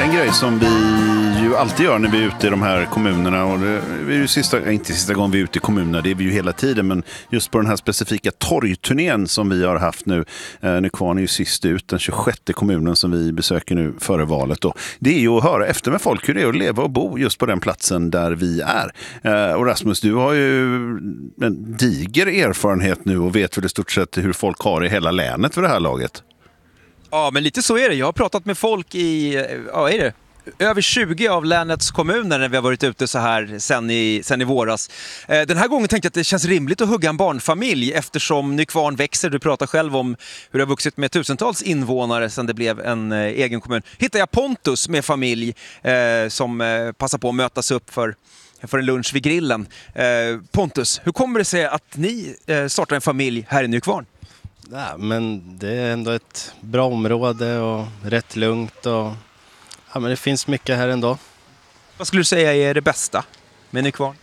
En grej som vi ju alltid gör när vi är ute i de här kommunerna, och det är ju inte sista gången vi är ute i kommunerna, det är vi ju hela tiden, men just på den här specifika torgturnén som vi har haft nu, Nykvarn är ju sist ut, den 26:e kommunen som vi besöker nu före valet då. Det är ju att höra efter med folk hur det är att leva och bo just på den platsen där vi är. Och Rasmus, du har ju en diger erfarenhet nu och vet väl i stort sett hur folk har i hela länet för det här laget. Ja, men lite så är det. Jag har pratat med folk i, över 20 av länets kommuner när vi har varit ute så här sen i våras. Den här gången tänkte jag att det känns rimligt att hugga en barnfamilj eftersom Nykvarn växer. Du pratar själv om hur det har vuxit med tusentals invånare sedan det blev en egen kommun. Hittar jag Pontus med familj som passar på att mötas upp för en lunch vid grillen. Pontus, hur kommer det sig att ni startar en familj här i Nykvarn? Ja, men det är ändå ett bra område och rätt lugnt och ja, men det finns mycket här ändå. Vad skulle du säga är det bästa med Nykvarn?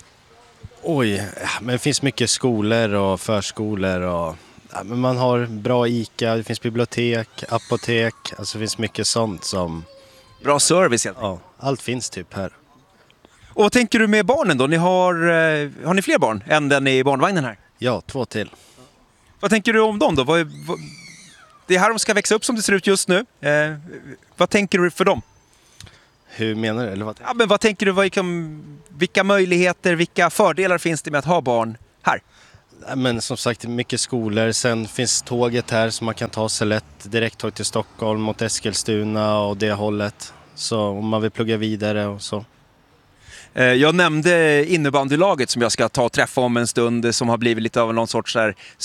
Men det finns mycket skolor och förskolor och ja, men man har bra ICA, det finns bibliotek, apotek, alltså det finns mycket sånt som... Bra service helt enkelt. Ja, allt finns typ här. Och vad tänker du med barnen då? Har ni fler barn än den i barnvagnen här? Ja, 2 till. Vad tänker du om dem då? Det är här de ska växa upp som det ser ut just nu. Vad tänker du för dem? Hur menar du? Eller vad? Ja, men vad tänker du? Vilka möjligheter, vilka fördelar finns det med att ha barn här? Ja, men som sagt, mycket skolor. Sen finns tåget här som man kan ta sig lätt. Direkttåg till Stockholm mot Eskilstuna och det hållet. Så om man vill plugga vidare och så. Jag nämnde innebandylaget som jag ska ta och träffa om en stund som har blivit lite av någon sorts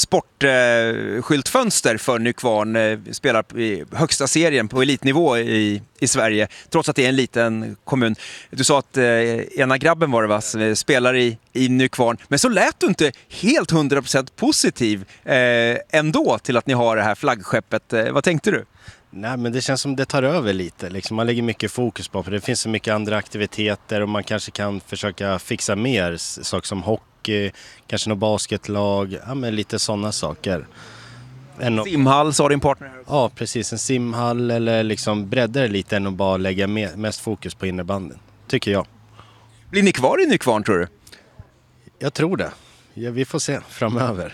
sportskyltfönster för Nykvarn. Spelar i högsta serien på elitnivå i Sverige, trots att det är en liten kommun. Du sa att ena grabben var det va, spelar i Nykvarn. Men så lät du inte helt 100% positiv ändå till att ni har det här flaggskeppet. Vad tänkte du? Nej, men det känns som det tar över lite. Liksom. Man lägger mycket fokus på, för det finns så mycket andra aktiviteter och man kanske kan försöka fixa mer saker som hockey, kanske något basketlag, ja, men lite sådana saker. Simhall sa din partner här. Ja, precis. En simhall eller liksom bredda det lite än att bara lägga mest fokus på innebanden, tycker jag. Blir ni kvar i Nykvarn tror du? Jag tror det. Ja, vi får se framöver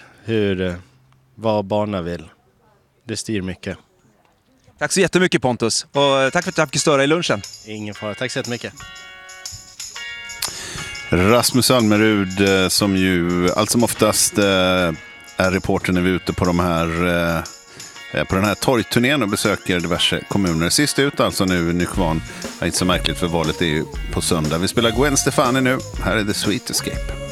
vad barnen vill. Det styr mycket. Tack så jättemycket Pontus och tack för att du fick störa i lunchen. Ingen fara, tack så jättemycket. Rasmus Almerud som ju allt som oftast är reporter när vi är ute på på den här torgturnén och besöker diverse kommuner. Sist ut alltså nu Nykvarn. Det är inte så märkligt för valet är ju på söndag. Vi spelar Gwen Stefani nu. Här är The Sweet Escape.